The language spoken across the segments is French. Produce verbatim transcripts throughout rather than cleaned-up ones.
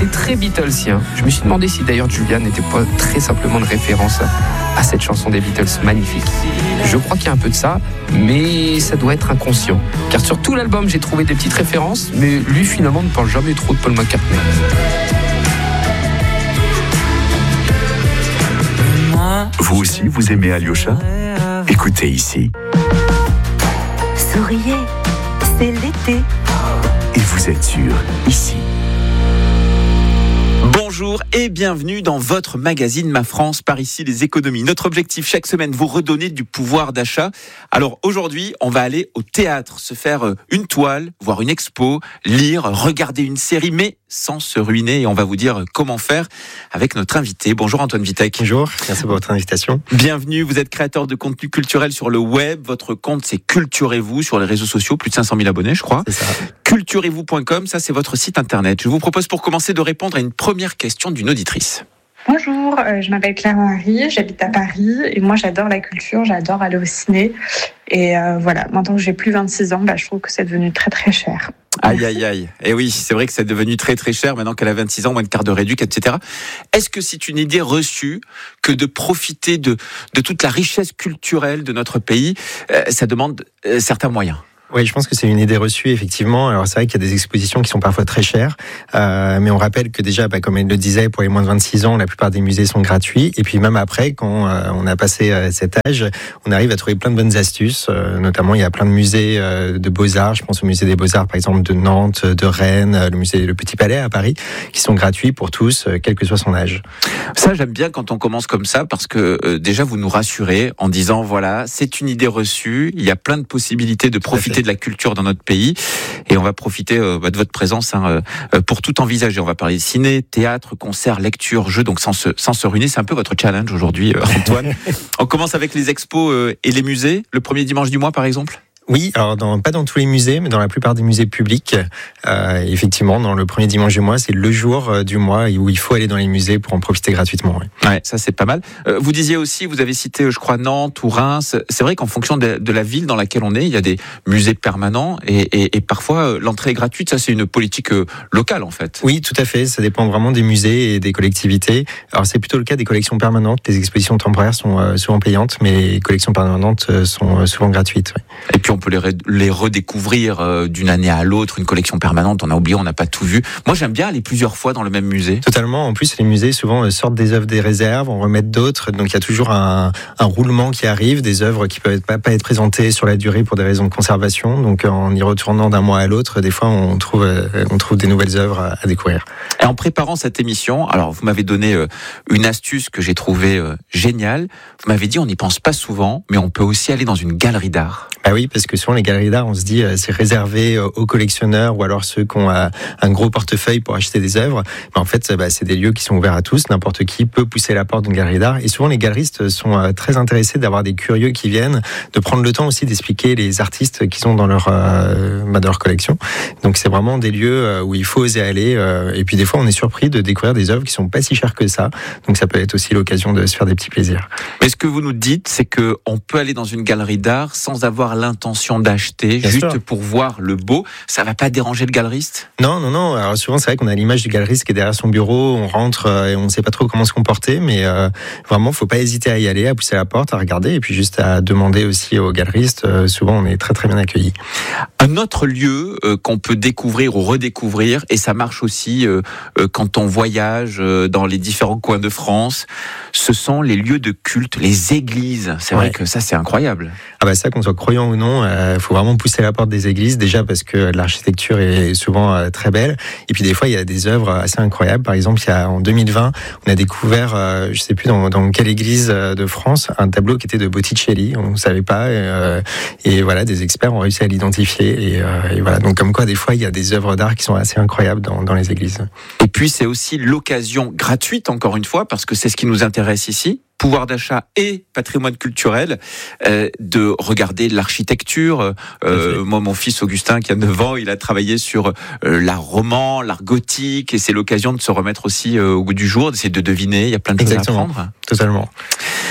c'est très Beatlesien. Je me suis demandé si d'ailleurs Julia n'était pas très simplement une référence à cette chanson des Beatles magnifique. Je crois qu'il y a un peu de ça, mais ça doit être inconscient. Car sur tout l'album, j'ai trouvé des petites références, mais lui finalement ne parle jamais trop de Paul McCartney. Vous aussi, vous aimez Alyosha ? Écoutez ici. Souriez, c'est l'été. Et vous êtes sûr, ici. Bonjour et bienvenue dans votre magazine Ma France, par ici les économies. Notre objectif chaque semaine, vous redonner du pouvoir d'achat. Alors aujourd'hui, on va aller au théâtre, se faire une toile, voir une expo, lire, regarder une série, mais sans se ruiner. Et on va vous dire comment faire avec notre invité. Bonjour Antoine Vitek. Bonjour, merci pour votre invitation. Bienvenue, vous êtes créateur de contenu culturel sur le web. Votre compte c'est Culturez-vous sur les réseaux sociaux, plus de cinq cent mille abonnés je crois. C'est ça. Culturez-vous point com, ça c'est votre site internet. Je vous propose pour commencer de répondre à une première question d'une auditrice. Bonjour, euh, je m'appelle Claire Henry, j'habite à Paris et moi j'adore la culture, j'adore aller au ciné. Et euh, voilà, maintenant que j'ai plus vingt-six ans, bah, je trouve que c'est devenu très très cher. Aïe aïe aïe. Et oui, c'est vrai que c'est devenu très très cher maintenant qu'elle a vingt-six ans, moins de carte de réduc, et cetera. Est-ce que c'est une idée reçue que de profiter de, de toute la richesse culturelle de notre pays, euh, ça demande euh, certains moyens ? Oui, je pense que c'est une idée reçue, effectivement. Alors, c'est vrai qu'il y a des expositions qui sont parfois très chères, euh, mais on rappelle que déjà, bah, comme elle le disait, pour les moins de vingt-six ans, la plupart des musées sont gratuits. Et puis, même après, quand euh, on a passé euh, cet âge, on arrive à trouver plein de bonnes astuces. Euh, notamment, il y a plein de musées euh, de beaux-arts. Je pense au musée des beaux-arts, par exemple, de Nantes, de Rennes, le musée Le Petit Palais à Paris, qui sont gratuits pour tous, euh, quel que soit son âge. Ça, j'aime bien quand on commence comme ça, parce que euh, déjà, vous nous rassurez en disant, voilà, c'est une idée reçue. Il y a plein de possibilités de profiter de la culture dans notre pays et on va profiter euh, bah, de votre présence hein, euh, pour tout envisager. On va parler de ciné, théâtre, concert, lecture, jeux, donc sans se, sans se ruiner. C'est un peu votre challenge aujourd'hui, euh, Antoine. On commence avec les expos euh, et les musées, le premier dimanche du mois par exemple. Oui, alors dans, pas dans tous les musées, mais dans la plupart des musées publics. Euh, effectivement, dans le premier dimanche du mois, c'est le jour euh, du mois où il faut aller dans les musées pour en profiter gratuitement. Oui. Ouais, ça c'est pas mal. Euh, vous disiez aussi, vous avez cité, je crois, Nantes ou Reims. C'est vrai qu'en fonction de, de la ville dans laquelle on est, il y a des musées permanents et, et, et parfois euh, l'entrée est gratuite. Ça, c'est une politique euh, locale en fait. Oui, tout à fait. Ça dépend vraiment des musées et des collectivités. Alors c'est plutôt le cas des collections permanentes. Les expositions temporaires sont euh, souvent payantes, mais les collections permanentes euh, sont euh, souvent gratuites. Oui. Et puis on peut les, re- les redécouvrir euh, d'une année à l'autre. Une collection permanente, on a oublié, on n'a pas tout vu. Moi, j'aime bien aller plusieurs fois dans le même musée. Totalement. En plus, les musées souvent sortent des œuvres des réserves, en remettent d'autres. Donc il y a toujours un, un roulement qui arrive, des œuvres qui peuvent pas, pas être présentées sur la durée pour des raisons de conservation. Donc en y retournant d'un mois à l'autre, des fois on trouve, on trouve des nouvelles œuvres à, à découvrir. Et en préparant cette émission, alors vous m'avez donné euh, une astuce que j'ai trouvée euh, géniale. Vous m'avez dit on n'y pense pas souvent, mais on peut aussi aller dans une galerie d'art. Ah oui, parce que souvent les galeries d'art, on se dit euh, c'est réservé euh, aux collectionneurs ou alors ceux qui ont euh, un gros portefeuille pour acheter des œuvres. Mais en fait, bah, c'est des lieux qui sont ouverts à tous. N'importe qui peut pousser la porte d'une galerie d'art. Et souvent, les galeristes sont euh, très intéressés d'avoir des curieux qui viennent, de prendre le temps aussi d'expliquer les artistes qui sont dans leur, euh, bah, dans leur collection. Donc c'est vraiment des lieux où il faut oser aller. Euh, et puis des fois, on est surpris de découvrir des œuvres qui sont pas si chères que ça. Donc ça peut être aussi l'occasion de se faire des petits plaisirs. Mais ce que vous nous dites, c'est que on peut aller dans une galerie d'art sans avoir l'intention d'acheter, Bien juste sûr. Pour voir le beau. Ça va pas déranger le galeriste ? Non, non, non. Alors souvent, c'est vrai qu'on a l'image du galeriste qui est derrière son bureau. On rentre et on ne sait pas trop comment se comporter, mais euh, vraiment, faut pas hésiter à y aller, à pousser la porte, à regarder, et puis juste à demander aussi aux galeristes. Euh, souvent, on est très très bien accueillis. Un autre lieu euh, qu'on peut découvrir ou redécouvrir, et ça marche aussi euh, euh, quand on voyage euh, dans les différents coins de France, ce sont les lieux de culte, les églises. C'est ouais. vrai que ça, c'est incroyable. Ah bah ça, qu'on soit croyant ou non, il euh, faut vraiment pousser la porte des églises, déjà parce que l'architecture est souvent euh, très belle, et puis des fois, il y a des œuvres assez incroyables. Par exemple, il y a, en deux mille vingt, on a découvert, euh, je sais plus dans, dans quelle église de France, un tableau qui était de Botticelli. On ne savait pas, et, euh, et voilà, des experts ont réussi à l'identifier, et, euh, et voilà. Donc comme quoi, des fois, il y a des œuvres d'art qui sont assez incroyables dans, dans les églises. Et puis, c'est aussi l'occasion gratuite, encore une fois, parce que c'est ce qui nous intéresse ici, pouvoir d'achat et patrimoine culturel, euh, de regarder l'architecture. Euh, moi, mon fils Augustin, qui a neuf ans, il a travaillé sur euh, l'art roman, l'art gothique, et c'est l'occasion de se remettre aussi euh, au goût du jour, d'essayer de deviner. Il y a plein de Exactement. choses à apprendre. Totalement.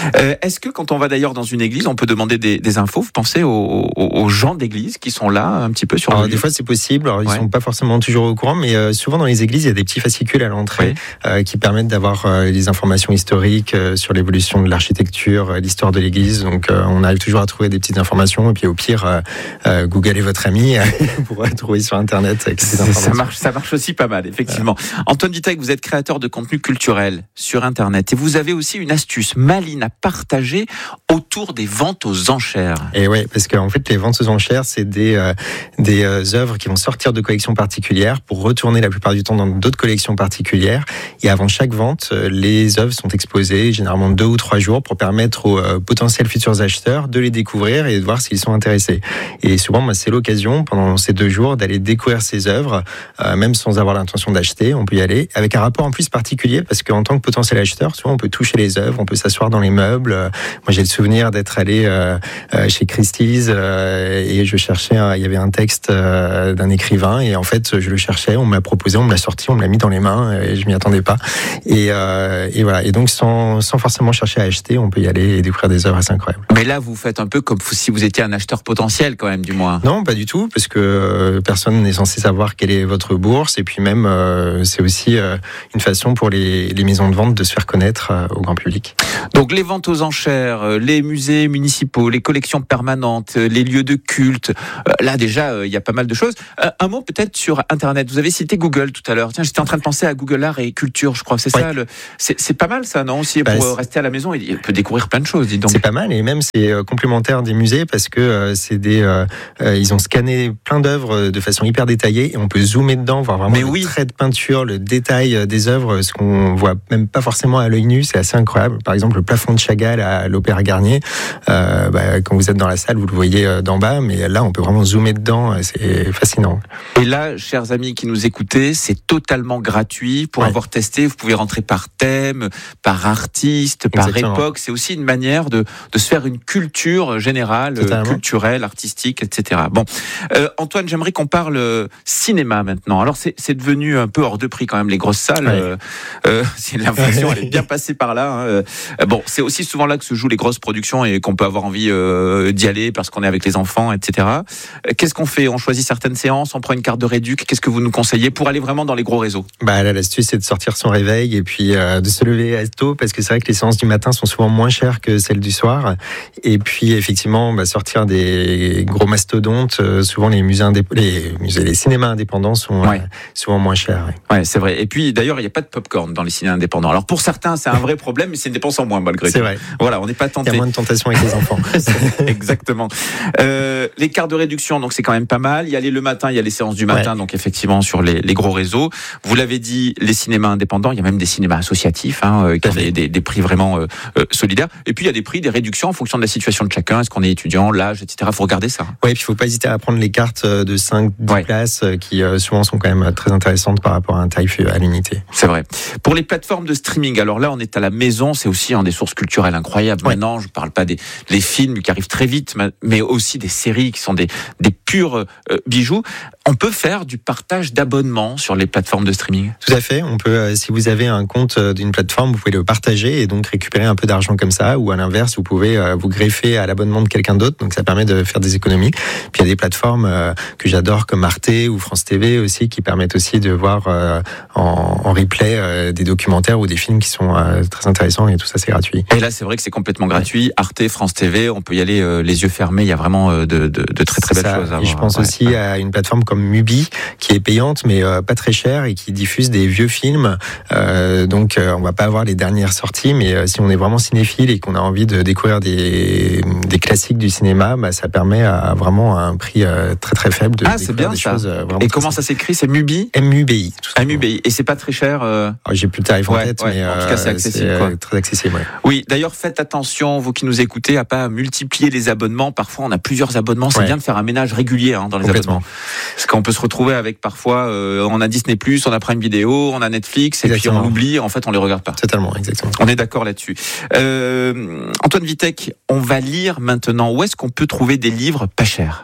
Euh, est-ce que quand on va d'ailleurs dans une église, on peut demander des, des infos? Vous pensez aux, aux, aux gens d'église qui sont là un petit peu sur Alors, le lieu? Des fois c'est possible, alors, ils Ouais. sont pas forcément toujours au courant, mais euh, souvent dans les églises il y a des petits fascicules à l'entrée Oui. euh, qui permettent d'avoir euh, les informations historiques euh, sur l'évolution de l'architecture, euh, l'histoire de l'église. Donc euh, on arrive toujours à trouver des petites informations, et puis au pire euh, euh, Google est votre ami pour trouver sur internet avec ces Ça, informations. ça marche, ça marche aussi pas mal, effectivement. Voilà. Antoine Vitech, vous êtes créateur de contenu culturel sur Internet et vous avez aussi une astuce maligne à partager autour des ventes aux enchères. Et ouais, parce qu'en fait, les ventes aux enchères, c'est des euh, des euh, œuvres qui vont sortir de collections particulières pour retourner la plupart du temps dans d'autres collections particulières. Et avant chaque vente, euh, les œuvres sont exposées, généralement deux ou trois jours, pour permettre aux euh, potentiels futurs acheteurs de les découvrir et de voir s'ils sont intéressés. Et souvent, moi, c'est l'occasion pendant ces deux jours d'aller découvrir ces œuvres, euh, même sans avoir l'intention d'acheter. On peut y aller avec un rapport en plus particulier, parce qu'en tant que potentiel acheteur, souvent on peut toucher les œuvres, on peut s'asseoir dans les meubles. Euh, moi, j'ai le souvenir d'être allé euh, euh, chez Christie's euh, et je cherchais, un, il y avait un texte euh, d'un écrivain et en fait, je le cherchais, on me l'a proposé, on me l'a sorti, on me l'a mis dans les mains et je m'y attendais pas. Et, euh, et voilà. Et donc, sans, sans forcément chercher à acheter, on peut y aller et découvrir des œuvres assez incroyables. Mais là, vous faites un peu comme si vous étiez un acheteur potentiel, quand même, du moins. Non, pas du tout, parce que euh, personne n'est censé savoir quelle est votre bourse. Et puis même, euh, c'est aussi euh, une façon pour les, les maisons de vente de se faire connaître euh, au grand public. Donc les ventes aux enchères, les musées municipaux, les collections permanentes, les lieux de culte. Euh, là déjà, il euh, y a pas mal de choses. Euh, un mot peut-être sur Internet. Vous avez cité Google tout à l'heure. Tiens, j'étais en train de penser à Google Art et Culture, je crois. C'est ouais. ça. Le... C'est, c'est pas mal ça, non? Aussi bah, pour euh, rester à la maison, il peut découvrir plein de choses. Dis donc. C'est pas mal et même c'est euh, complémentaire des musées parce que euh, c'est des, euh, euh, ils ont scanné plein d'œuvres de façon hyper détaillée et on peut zoomer dedans, voir vraiment Mais le oui. trait de peinture, le détail des œuvres, ce qu'on voit même pas forcément à l'œil nu. C'est assez incroyable. Par exemple, le plafond de Chagall à l'Opéra Garnier. Euh, bah, quand vous êtes dans la salle, vous le voyez d'en bas, mais là, on peut vraiment zoomer dedans. C'est fascinant. Et là, chers amis qui nous écoutez, c'est totalement gratuit. Pour ouais. avoir testé, vous pouvez rentrer par thème, par artiste, par Exactement. époque. C'est aussi une manière de, de se faire une culture générale, Totalement. culturelle, artistique, et cetera. Bon, euh, Antoine, j'aimerais qu'on parle cinéma maintenant. Alors, c'est, c'est devenu un peu hors de prix quand même, les grosses salles. Ouais. Euh, euh, l'inflation, elle est bien passée par là. Hein. Euh, bon, c'est aussi souvent là que se jouent les grosses productions et qu'on peut avoir envie euh, d'y aller parce qu'on est avec les enfants, et cetera. Qu'est-ce qu'on fait? On choisit certaines séances, on prend une carte de réduc. Qu'est-ce que vous nous conseillez pour aller vraiment dans les gros réseaux? Bah là, l'astuce, c'est de sortir son réveil et puis euh, de se lever tôt parce que c'est vrai que les séances du matin sont souvent moins chères que celles du soir. Et puis, effectivement, bah, sortir des gros mastodontes. Euh, souvent, les musées, indép- les musées, les cinémas indépendants sont ouais. euh, souvent moins chers. Ouais. ouais, c'est vrai. Et puis, d'ailleurs, il n'y a pas de popcorn dans les cinémas indépendants. Alors, pour certains, c'est un vrai problème, mais c'est une dépense en moins, malgré tout. C'est vrai. Voilà, on n'est pas tenté. Il y a moins de tentation avec les enfants. Exactement. Euh, les cartes de réduction, donc c'est quand même pas mal. Il y a les le matin, il y a les séances du matin, ouais. donc effectivement sur les, les gros réseaux. Vous l'avez dit, les cinémas indépendants, il y a même des cinémas associatifs hein, euh, qui ont des, des, des prix vraiment euh, euh, solidaires. Et puis il y a des prix, des réductions en fonction de la situation de chacun. Est-ce qu'on est étudiant, l'âge, et cetera. Il faut regarder ça. Oui, et puis il ne faut pas hésiter à prendre les cartes de cinq dix ouais. places qui euh, souvent sont quand même très intéressantes par rapport à un tarif à l'unité. C'est vrai. Pour les plateformes de streaming, alors là on est à la maison, c'est aussi hein, des sources culturelles incroyables. Ouais. Maintenant, je ne parle pas des les films qui arrivent très vite, mais aussi des séries qui sont des, des purs euh, bijoux. On peut faire du partage d'abonnements sur les plateformes de streaming? Tout à fait. On peut, euh, si vous avez un compte d'une plateforme, vous pouvez le partager et donc récupérer un peu d'argent comme ça. Ou à l'inverse, vous pouvez euh, vous greffer à l'abonnement de quelqu'un d'autre. Donc ça permet de faire des économies. Puis il y a des plateformes euh, que j'adore comme Arte ou France T V aussi qui permettent aussi de voir euh, en, en replay euh, des documentaires ou des films qui sont euh, très intéressants et tout ça c'est gratuit. Et là c'est vrai que c'est complètement gratuit. Ouais. Arte, France T V, on peut y aller euh, les yeux fermés. Il y a vraiment euh, de, de, de très très belles ça. choses à et voir. Je pense ouais. aussi à une plateforme comme Mubi qui est payante mais euh, pas très chère et qui diffuse des vieux films. Euh, donc euh, on va pas avoir les dernières sorties, mais euh, si on est vraiment cinéphile et qu'on a envie de découvrir des, des classiques du cinéma, bah, ça permet à vraiment à un prix euh, très très faible de ah, c'est bien des ça. choses. Euh, et comment ça s'écrit? C'est Mubi? M U B I. M U B I. Et c'est pas très cher. Euh... Oh, j'ai plus le tarif en ouais, tête, ouais. mais en tout cas c'est accessible. C'est quoi. Très accessible. Ouais. Oui. D'ailleurs, faites attention, vous qui nous écoutez, à pas multiplier les abonnements. Parfois, on a plusieurs abonnements. C'est ouais. bien de faire un ménage régulier hein, dans les abonnements. Parce qu'on peut se retrouver avec parfois, euh, on a Disney plus, on a Prime Video, on a Netflix, exactement. Et puis on oublie. En fait, on les regarde pas. Totalement, exactement. On est d'accord là-dessus. Euh, Antoine Vitech, on va lire maintenant. Où est-ce qu'on peut trouver des livres pas chers?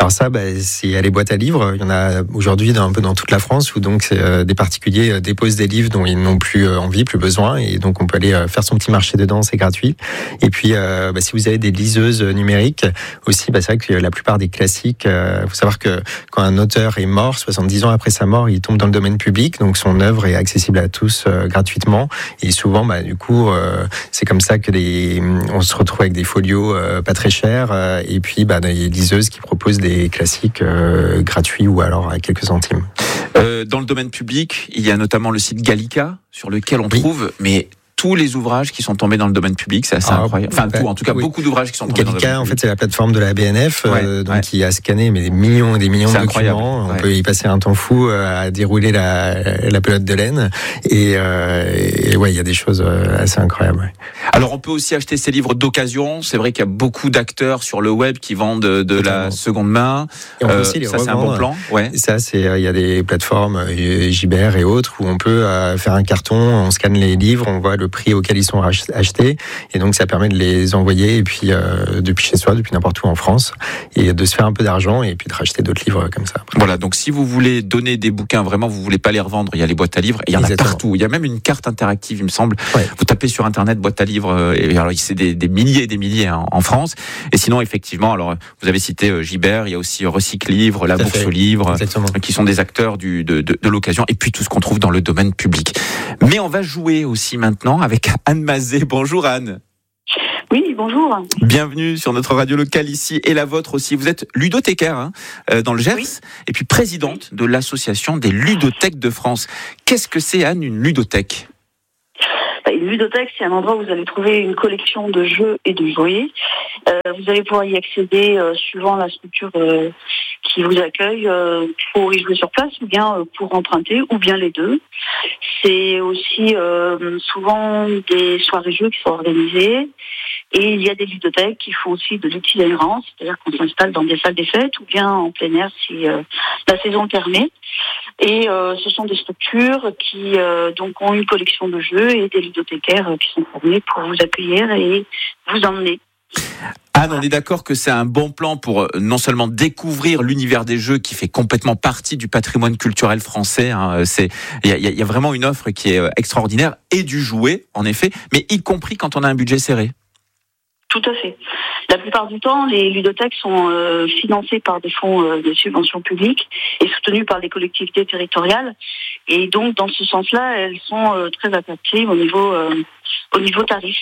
Alors ça, bah, c'est, il y a les boîtes à livres. Il y en a aujourd'hui dans, un peu dans toute la France où donc euh, des particuliers déposent des livres dont ils n'ont plus envie, plus besoin, et donc on peut aller faire son petit marché dedans, c'est gratuit. Et puis, euh, bah, si vous avez des liseuses numériques aussi, bah, c'est vrai que la plupart des classiques, il euh, faut savoir que quand un auteur est mort, soixante-dix ans après sa mort, il tombe dans le domaine public, donc son œuvre est accessible à tous euh, gratuitement. Et souvent, bah, du coup, euh, c'est comme ça que les, on se retrouve avec des folios euh, pas très chers, euh, et puis bah, des liseuses qui proposent des classiques euh, gratuits ou alors à quelques centimes. Euh, dans le domaine public, il y a notamment le site Gallica, sur lequel on oui. trouve, mais tous les ouvrages qui sont tombés dans le domaine public, c'est assez ah, incroyable. Enfin, bah, tout, en tout cas, oui. beaucoup d'ouvrages qui sont tombés Gallica, dans le domaine en public. fait, c'est la plateforme de la B N F, ouais, euh, donc ouais. qui a scanné mais des millions et des millions c'est de documents. Ouais. On peut y passer un temps fou à dérouler la, la pelote de laine. Et, euh, et ouais, il y a des choses assez incroyables. Ouais. Alors, on peut aussi acheter ces livres d'occasion. C'est vrai qu'il y a beaucoup d'acteurs sur le web qui vendent de, de la seconde main. Et on peut euh, aussi les ça, revendre. C'est un bon plan. Ouais. Ça, c'est, il y a des plateformes, Gibert et autres, où on peut euh, faire un carton, on scanne les livres, on voit le prix auquel ils sont achetés, et donc ça permet de les envoyer et puis euh, depuis chez soi, depuis n'importe où en France, et de se faire un peu d'argent et puis de racheter d'autres livres comme ça. Après. Voilà, donc si vous voulez donner des bouquins, vraiment vous voulez pas les revendre, il y a les boîtes à livres, et il y en Exactement. a partout. Il y a même une carte interactive, il me semble. Ouais. Vous tapez sur internet boîte à livres, et alors c'est des, des milliers et des milliers hein, en France. Et sinon effectivement, alors vous avez cité Gibert, il y a aussi Recycle Livre, la Bourse aux Livres, Exactement. qui sont des acteurs du, de, de, de l'occasion, et puis tout ce qu'on trouve dans le domaine public. Mais on va jouer aussi maintenant avec Anne Mazet. Bonjour Anne. Oui, bonjour. Bienvenue sur notre radio locale ici et la vôtre aussi. Vous êtes ludothécaire hein, euh, dans le Gers, oui. et puis présidente oui. de l'association des ludothèques de France. Qu'est-ce que c'est Anne, une ludothèque ? Une ludothèque, c'est un endroit où vous allez trouver une collection de jeux et de jouets. Euh, vous allez pouvoir y accéder euh, suivant la structure euh, qui vous accueille euh, pour y jouer sur place ou bien euh, pour emprunter ou bien les deux. C'est aussi euh, souvent des soirées jeux qui sont organisées. Et il y a des ludothèques qui font aussi de l'itinérance, c'est-à-dire qu'on s'installe dans des salles des fêtes ou bien en plein air si euh, la saison le permet. Et euh, ce sont des structures qui euh, donc ont une collection de jeux et des ludothécaires euh, qui sont formés pour vous accueillir et vous emmener. Anne, on est d'accord que c'est un bon plan pour non seulement découvrir l'univers des jeux qui fait complètement partie du patrimoine culturel français. Hein, c'est il y a, y a vraiment une offre qui est extraordinaire et du jouet en effet, mais y compris quand on a un budget serré. Tout à fait. La plupart du temps, les ludothèques sont euh, financées par des fonds euh, de subventions publiques et soutenues par les collectivités territoriales. Et donc, dans ce sens-là, elles sont euh, très attractives au niveau, euh, au niveau tarif.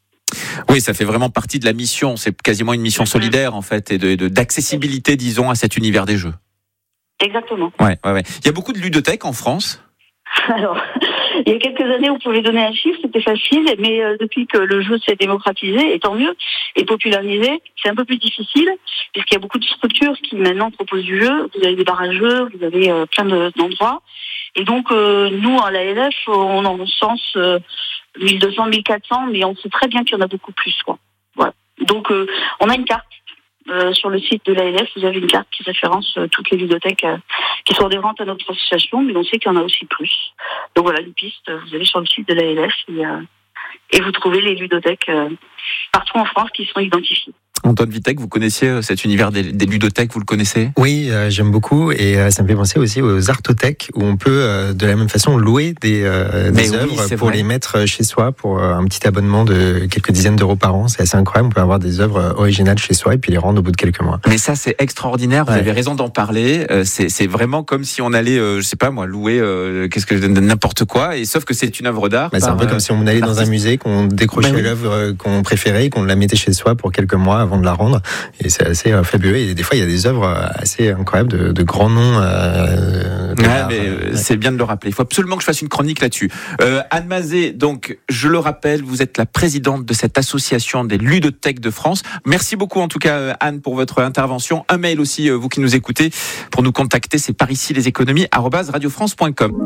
Oui, ça fait vraiment partie de la mission. C'est quasiment une mission solidaire, en fait, et de, de, d'accessibilité, disons, à cet univers des jeux. Exactement. Ouais, ouais, ouais. Il y a beaucoup de ludothèques en France ? Alors, il y a quelques années, on pouvait donner un chiffre, c'était facile, mais euh, depuis que le jeu s'est démocratisé, et tant mieux, et popularisé, c'est un peu plus difficile, puisqu'il y a beaucoup de structures qui maintenant proposent du jeu. Vous avez des bars à jeux, vous avez euh, plein de, d'endroits. Et donc, euh, nous, à l'A L F, on en recense euh, mille deux cents, mille quatre cents, mais on sait très bien qu'il y en a beaucoup plus, quoi. Voilà. Donc, euh, on a une carte. Euh, sur le site de l'A L F, vous avez une carte qui référence euh, toutes les ludothèques euh, qui sont adhérentes à notre association, mais on sait qu'il y en a aussi plus. Donc voilà, une piste, vous allez sur le site de l'A L F et, euh, et vous trouvez les ludothèques euh, partout en France qui sont identifiées. Antoine Vitek, vous connaissiez cet univers des, des ludothèques, vous le connaissez ? Oui, euh, j'aime beaucoup et euh, ça me fait penser aussi aux artothèques où on peut euh, de la même façon louer des, euh, des oui, œuvres pour vrai. les mettre chez soi pour euh, un petit abonnement de quelques dizaines d'euros par an. C'est assez incroyable, on peut avoir des œuvres originales chez soi et puis les rendre au bout de quelques mois. Mais ça c'est extraordinaire, vous ouais. avez raison d'en parler. Euh, c'est, c'est vraiment comme si on allait, euh, je sais pas moi, louer euh, qu'est-ce que n'importe quoi, et sauf que c'est une œuvre d'art. Bah, c'est un peu euh, comme si on allait dans un musée, qu'on décrochait bah, oui. l'œuvre qu'on préférait et qu'on la mettait chez soi pour quelques mois avant de la rendre. Et c'est assez euh, fabuleux. Et des fois, il y a des œuvres assez incroyables de, de grands noms. Euh, de ouais, mais euh, ouais. c'est bien de le rappeler. Il faut absolument que je fasse une chronique là-dessus. Euh, Anne Mazet, donc, je le rappelle, vous êtes la présidente de cette association des ludothèques de France. Merci beaucoup, en tout cas, Anne, pour votre intervention. Un mail aussi, vous qui nous écoutez, pour nous contacter, c'est par ici les économies arobase radio france point com.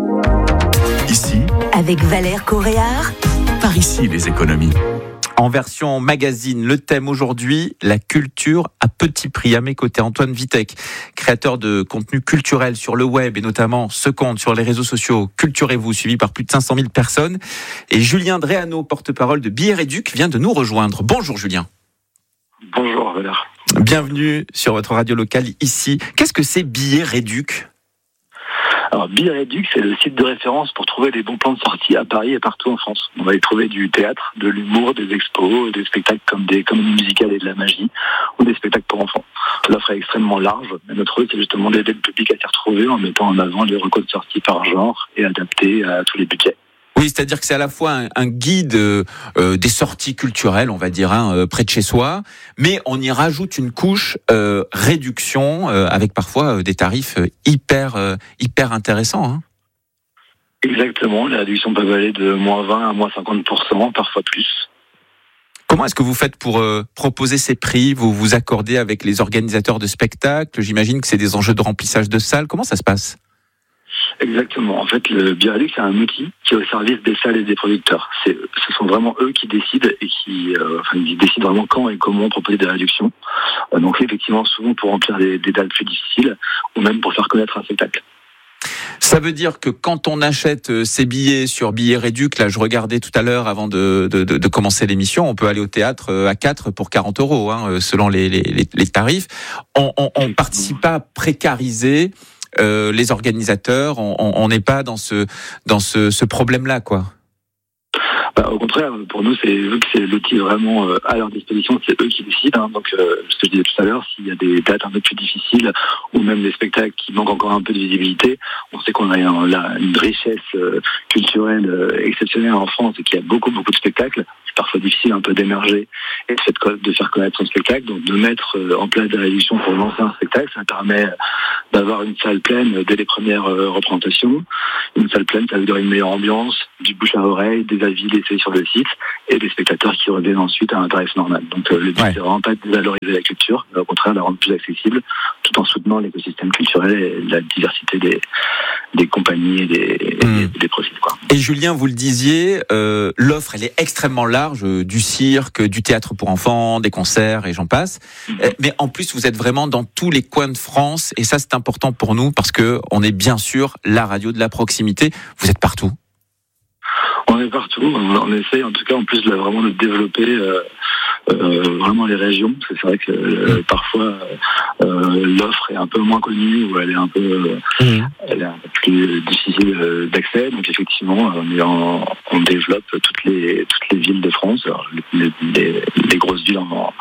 Ici, avec Valère Coréard. Par ici les économies. En version magazine, le thème aujourd'hui, la culture à petit prix. À mes côtés, Antoine Vitek, créateur de contenu culturel sur le web et notamment ce compte sur les réseaux sociaux Culturez-vous, suivi par plus de cinq cent mille personnes. Et Julien Dréano, porte-parole de Bière Éduc, vient de nous rejoindre. Bonjour Julien. Bonjour Valère. Bienvenue sur votre radio locale ici. Qu'est-ce que c'est Billets Réduc ? Alors Billets Réduc, c'est le site de référence pour trouver des bons plans de sortie à Paris et partout en France. On va y trouver du théâtre, de l'humour, des expos, des spectacles comme des comédies musicales et de la magie, ou des spectacles pour enfants. L'offre est extrêmement large. Et notre rôle, c'est justement d'aider le public à s'y retrouver en mettant en avant les recos de sortie par genre et adaptés à tous les budgets. Oui, c'est-à-dire que c'est à la fois un, un guide euh, des sorties culturelles, on va dire, hein, euh, près de chez soi, mais on y rajoute une couche euh, réduction euh, avec parfois euh, des tarifs euh, hyper euh, hyper intéressants. Hein. Exactement, la réduction peut aller de moins vingt à moins cinquante pour cent, parfois plus. Comment est-ce que vous faites pour euh, proposer ces prix ? Vous vous accordez avec les organisateurs de spectacles ? J'imagine que c'est des enjeux de remplissage de salles. Comment ça se passe ? Exactement. En fait, le Billets Réduc, c'est un outil qui est au service des salles et des producteurs. C'est, ce sont vraiment eux qui décident et qui, euh, enfin, ils décident vraiment quand et comment proposer des réductions. Euh, donc, effectivement, souvent pour remplir des, des dates plus difficiles ou même pour faire connaître un spectacle. Ça veut dire que quand on achète ces billets sur Billets Réduc, là je regardais tout à l'heure avant de, de, de commencer l'émission, on peut aller au théâtre à quatre pour quarante euros, hein, selon les, les, les tarifs. On ne participe pas à précariser euh, les organisateurs, on n'est pas dans ce, dans ce, ce problème-là, quoi. Bah, au contraire, pour nous, c'est vu que c'est l'outil vraiment euh, à leur disposition, c'est eux qui décident. Hein, donc, euh, ce que je disais tout à l'heure, s'il y a des dates un peu plus difficiles ou même des spectacles qui manquent encore un peu de visibilité, on sait qu'on a un, là, une richesse euh, culturelle euh, exceptionnelle en France et qu'il y a beaucoup, beaucoup de spectacles. C'est parfois difficile un peu d'émerger et de, fait, de faire connaître son spectacle. Donc, de mettre euh, en place des réductions pour lancer un spectacle, ça permet d'avoir une salle pleine dès les premières euh, représentations. Une salle pleine, ça veut dire une meilleure ambiance, du bouche à oreille, des avis laissés sur le site et des spectateurs qui reviennent ensuite à un tarif normal. Donc euh, le but, ouais. c'est vraiment pas de dévaloriser la culture, mais au contraire de la rendre plus accessible tout en soutenant l'écosystème culturel et la diversité des, des compagnies et des, mmh. et des, des profils, quoi. Et Julien, vous le disiez, euh, l'offre elle est extrêmement large, euh, du cirque, du théâtre pour enfants, des concerts et j'en passe. Mmh. Euh, mais en plus, vous êtes vraiment dans tous les coins de France et ça c'est important pour nous parce que on est bien sûr la radio de la proximité. Vous êtes partout. On est partout, on essaye en tout cas en plus de vraiment de développer euh, euh, vraiment les régions, parce que c'est vrai que euh, parfois euh, l'offre est un peu moins connue ou elle est un peu, euh, mmh. elle est un peu plus difficile d'accès. Donc effectivement, on, est en, on développe toutes les toutes les villes de France, alors, les, les, les grosses villes en,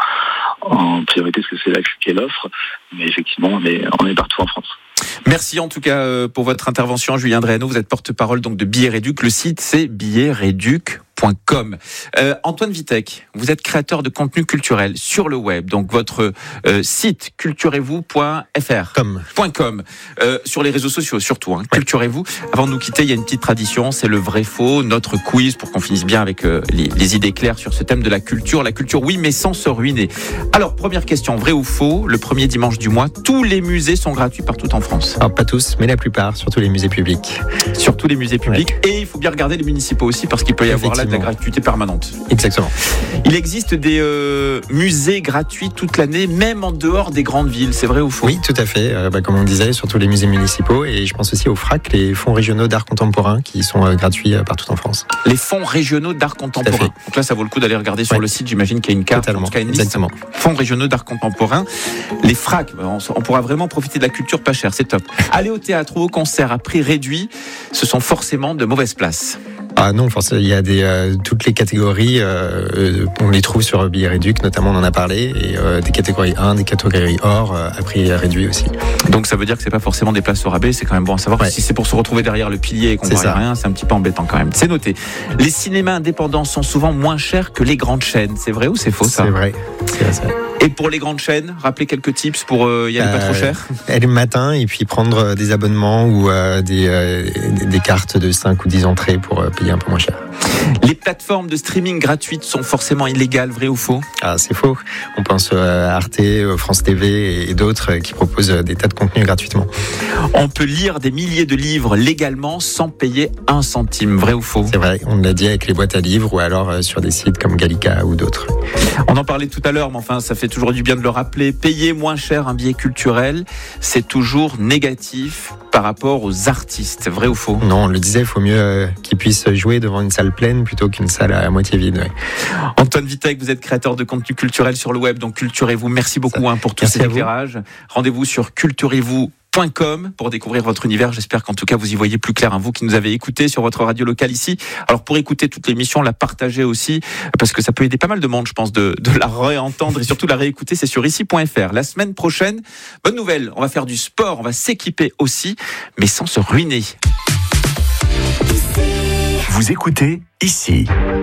en priorité parce que c'est là qu'est l'offre, mais effectivement on est on est partout en France. Merci en tout cas pour votre intervention, Julien Dréano. Vous êtes porte-parole donc de Billets Réduc. Le site c'est billets réduc point com. Euh, Antoine Vitek, vous êtes créateur de contenu culturel sur le web. Donc votre euh, site culturez-vous point f r. Com. .com. Euh, sur les réseaux sociaux surtout. Hein. Ouais. Culturez-vous. Avant de nous quitter, il y a une petite tradition, c'est le vrai-faux, notre quiz pour qu'on finisse bien avec euh, les, les idées claires sur ce thème de la culture. La culture, oui, mais sans se ruiner. Alors, première question, vrai ou faux, le premier dimanche du mois, tous les musées sont gratuits partout en France. Alors, pas tous, mais la plupart, surtout les musées publics. Surtout les musées publics. Ouais. Et il faut bien regarder les municipaux aussi, parce qu'il peut y avoir là de la gratuité permanente. Exactement. Il existe des euh, musées gratuits toute l'année, même en dehors des grandes villes, c'est vrai ou faux ? Oui, tout à fait. Euh, bah, comme on disait, surtout les musées municipaux. Et je pense aussi aux F R A C, les fonds régionaux d'art contemporain, qui sont euh, gratuits euh, partout en France. Les fonds régionaux d'art contemporain. Donc là, ça vaut le coup d'aller regarder sur ouais. le site. J'imagine qu'il y a une carte, Totalement. en tout cas une liste. Exactement. Fonds régionaux d'art contemporain. Les F R A C, on, on pourra vraiment profiter de la culture pas chère, c'est top. Aller au théâtre ou au concert à prix réduit, ce sont forcément de mauvaises places. Ah non, forcément, il y a des, euh, toutes les catégories, euh, on les trouve sur Billets Réduc, notamment on en a parlé, et euh, des catégories un, des catégories or, euh, à prix réduit aussi. Donc ça veut dire que c'est pas forcément des places au rabais, c'est quand même bon à savoir. Ouais. Si c'est pour se retrouver derrière le pilier et qu'on voit rien, c'est un petit peu embêtant quand même. C'est noté. Les cinémas indépendants sont souvent moins chers que les grandes chaînes. C'est vrai ou c'est faux ça ? C'est vrai. C'est vrai, c'est vrai. Et pour les grandes chaînes, rappelez quelques tips pour euh, y aller euh, pas trop cher. Aller le matin et puis prendre des abonnements ou euh, des, euh, des cartes de cinq ou dix entrées pour euh, payer un peu moins cher. Les plateformes de streaming gratuites sont forcément illégales, vrai ou faux ? Ah, c'est faux. On pense à Arte, France T V et d'autres qui proposent des tas de contenus gratuitement. On peut lire des milliers de livres légalement sans payer un centime, vrai ou faux ? C'est vrai, on l'a dit avec les boîtes à livres ou alors sur des sites comme Gallica ou d'autres. On en parlait tout à l'heure, mais enfin, ça fait toujours du bien de le rappeler. Payer moins cher un billet culturel, c'est toujours négatif par rapport aux artistes, vrai ou faux ? Non, on le disait, il faut mieux qu'ils puissent jouer devant une salle pleine pleine plutôt qu'une salle à moitié vide. Ouais. Antoine Vitek, vous êtes créateur de contenu culturel sur le web, donc culturez-vous. Merci beaucoup hein, pour tous Merci ces éclairages. Rendez-vous sur culturez-vous point com pour découvrir votre univers. J'espère qu'en tout cas vous y voyez plus clair, hein, vous qui nous avez écoutés sur votre radio locale ici. Alors pour écouter toute l'émission, la partager aussi, parce que ça peut aider pas mal de monde, je pense, de, de la réentendre et surtout la réécouter. C'est sur ici point f r. La semaine prochaine, bonne nouvelle, on va faire du sport, on va s'équiper aussi, mais sans se ruiner. Vous écoutez ici.